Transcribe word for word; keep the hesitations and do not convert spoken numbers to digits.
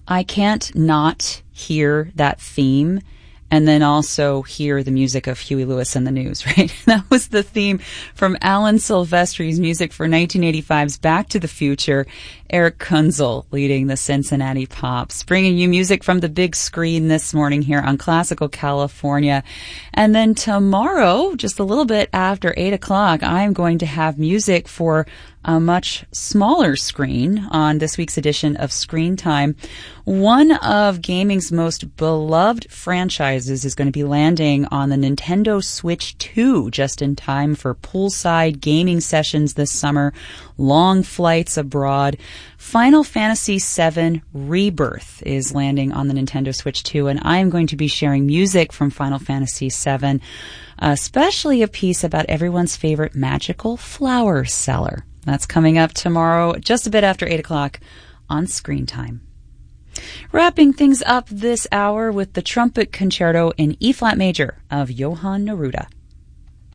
I can't not hear that theme and then also hear the music of Huey Lewis and the News, right? That was the theme from Alan Silvestri's music for nineteen eighty-five's Back to the Future. Eric Kunzel leading the Cincinnati Pops, bringing you music from the big screen this morning here on Classical California. And then tomorrow, just a little bit after eight o'clock, I'm going to have music for a much smaller screen on this week's edition of Screen Time. One of gaming's most beloved franchises is going to be landing on the Nintendo Switch two just in time for poolside gaming sessions this summer, long flights abroad. Final Fantasy seven Rebirth is landing on the Nintendo Switch two, and I'm going to be sharing music from Final Fantasy seven, especially a piece about everyone's favorite magical flower seller. That's coming up tomorrow, just a bit after eight o'clock on Screen Time. Wrapping things up this hour with the Trumpet Concerto in E-flat major of Johann Neruda.